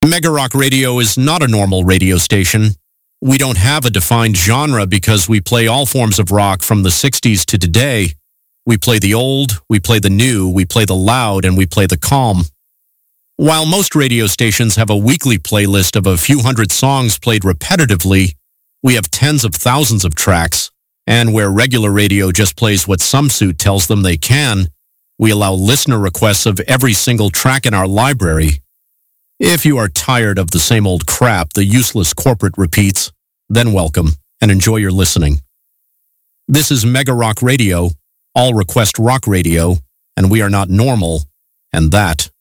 Mega Rock Radio is not a normal radio station. We don't have a defined genre because we play all forms of rock from the 60s to today. We play the old, we play the new, we play the loud, and we play the calm. While most radio stations have a weekly playlist of a few hundred songs played repetitively, we have tens of thousands of tracks. And where regular radio just plays what some suit tells them they can, we allow listener requests of every single track in our library. If you are tired of the same old crap the useless corporate repeats, then welcome and enjoy your listening. This is Mega Rock Radio, all request rock radio, and we are not normal, and that